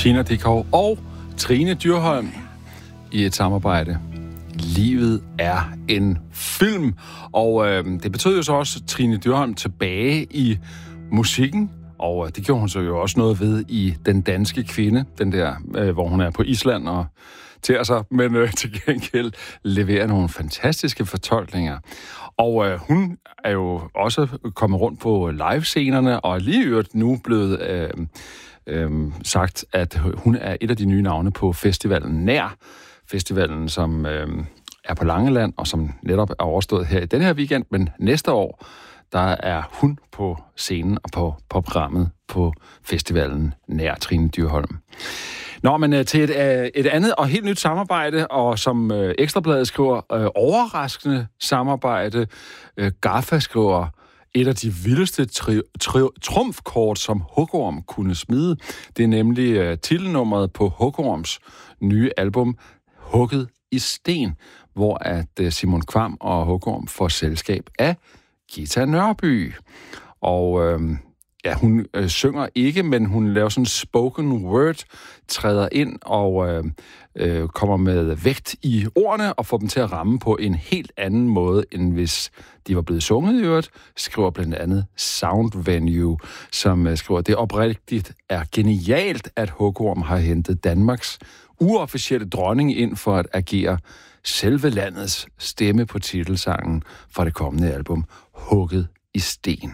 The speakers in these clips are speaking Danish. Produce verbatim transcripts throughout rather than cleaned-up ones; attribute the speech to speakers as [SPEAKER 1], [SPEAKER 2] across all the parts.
[SPEAKER 1] Tina Dickow og Trine Dyrholm i et samarbejde. Livet er en film, og øh, det betød jo så også Trine Dyrholm tilbage i musikken, og øh, det gjorde hun så jo også noget ved i Den Danske Kvinde, den der, øh, hvor hun er på Island og ter sig, men øh, til gengæld leverer nogle fantastiske fortolkninger. Og øh, hun er jo også kommet rundt på livescenerne, og er lige øvrigt nu blevet øh, øh, sagt, at hun er et af de nye navne på festivalen Nær. Festivalen, som øh, er på Langeland, og som netop er overstået her i den her weekend, men næste år, der er hun på scenen og på, på programmet på festivalen Nær, Trine Dyrholm. Nå, men øh, til et, øh, et andet og helt nyt samarbejde, og som øh, Ekstrabladet skriver, øh, overraskende samarbejde. Øh, Gaffa skriver, et af de vildeste tri- tri- trumfkort, som Hugorm kunne smide. Det er nemlig øh, titelnummeret på Hugorms nye album, Hugget i sten, hvor at øh, Simon Kvam og Hugorm får selskab af Gita Nørby. Og øh, ja, hun øh, synger ikke, men hun laver sådan spoken word, træder ind og øh, øh, kommer med vægt i ordene og får dem til at ramme på en helt anden måde, end hvis de var blevet sunget i øvrigt. Skriver blandt andet Sound Venue, som øh, skriver, det oprigtigt er genialt, at Hugorm har hentet Danmarks uofficielle dronning ind for at agere selve landets stemme på titelsangen fra det kommende album, Hugget i sten.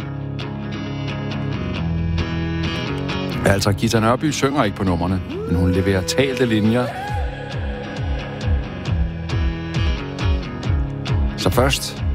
[SPEAKER 1] Altså, Gita Nørby synger ikke på numrene, men hun leverer talte linjer. Så først